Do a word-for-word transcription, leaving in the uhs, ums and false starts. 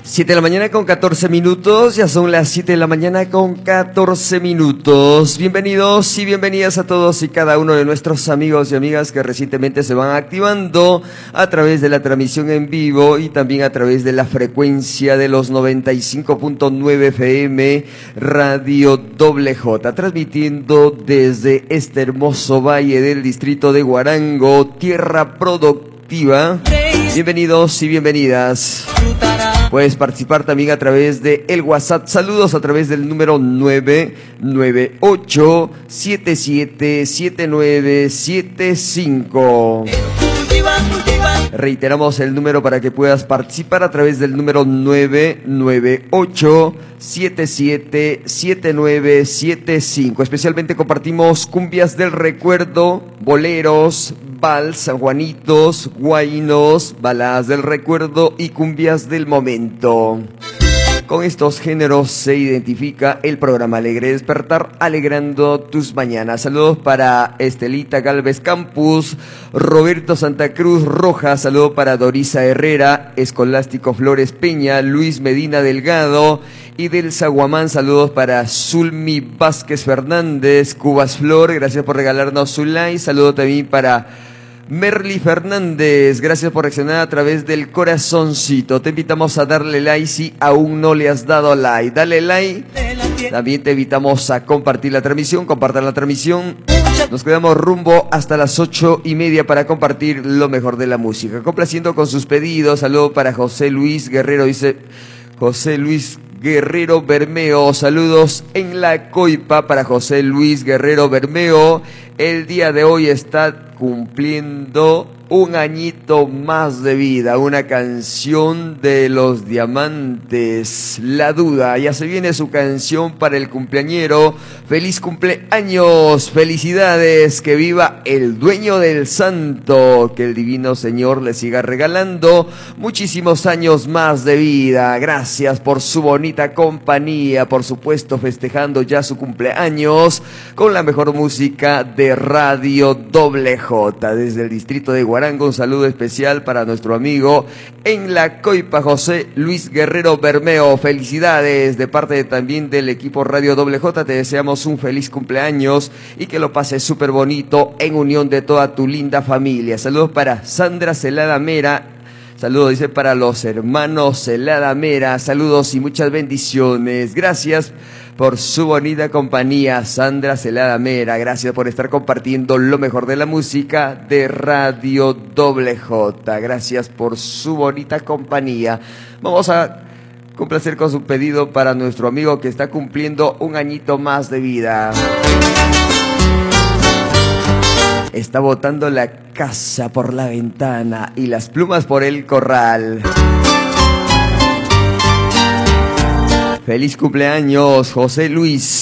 siete de la mañana con catorce minutos, ya son las siete de la mañana con catorce minutos. Bienvenidos y bienvenidas a todos y cada uno de nuestros amigos y amigas que recientemente se van activando a través de la transmisión en vivo y también a través de la frecuencia de los noventa y cinco punto nueve F M Radio Doble J, transmitiendo desde este hermoso valle del distrito de Huarango, tierra productiva. Bienvenidos y bienvenidas. Puedes participar también a través de el WhatsApp. Saludos a través del número nueve nueve ocho, siete siete siete nueve siete cinco. Reiteramos el número para que puedas participar a través del número nueve nueve ocho, siete siete siete nueve siete cinco. Especialmente compartimos cumbias del recuerdo, boleros, vals, sanjuanitos, guainos, baladas del recuerdo y cumbias del momento. Con estos géneros se identifica el programa Alegre Despertar, alegrando tus mañanas. Saludos para Estelita Galvez Campus, Roberto Santa Cruz Rojas, saludos para Dorisa Herrera, Escolástico Flores Peña, Luis Medina Delgado y del Zaguamán, saludos para Zulmi Vázquez Fernández, Cubas Flor, gracias por regalarnos su like, saludo también para Merly Fernández, gracias por reaccionar a través del corazoncito. Te invitamos a darle like si aún no le has dado like. Dale like. También te invitamos a compartir la transmisión, compartan la transmisión. Nos quedamos rumbo hasta las ocho y media para compartir lo mejor de la música. Complaciendo con sus pedidos. Saludo para José Luis Guerrero, dice José Luis Guerrero Bermeo, saludos en la coipa para José Luis Guerrero Bermeo. El día de hoy está cumpliendo un añito más de vida, una canción de los Diamantes, La Duda. Ya se viene su canción para el cumpleañero. Feliz cumpleaños, felicidades, que viva el dueño del santo, que el divino Señor le siga regalando muchísimos años más de vida. Gracias por su bonita compañía, por supuesto festejando ya su cumpleaños con la mejor música de Radio Doble J desde el distrito de Huarango. Un saludo especial para nuestro amigo en la coipa, José Luis Guerrero Bermeo. Felicidades de parte de, también del equipo Radio Doble J. Te deseamos un feliz cumpleaños y que lo pases súper bonito en unión de toda tu linda familia. Saludos para Sandra Celada Mera. Saludos, dice, para los hermanos Celada Mera. Saludos y muchas bendiciones. Gracias por su bonita compañía, Sandra Celada Mera. Gracias por estar compartiendo lo mejor de la música de Radio Doble J. Gracias por su bonita compañía. Vamos a complacer con su pedido para nuestro amigo que está cumpliendo un añito más de vida. Está botando la casa por la ventana y las plumas por el corral. Feliz cumpleaños, José Luis.